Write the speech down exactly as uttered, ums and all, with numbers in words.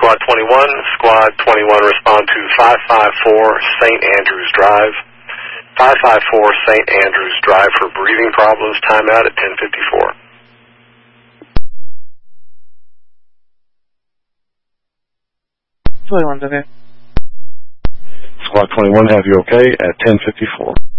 Squad twenty-one. Squad twenty-one, respond to five five four Saint Andrews Drive. five five four Saint Andrews Drive for breathing problems. Timeout at ten fifty-four. twenty-one, okay. Squad twenty-one, have you okay at ten fifty-four.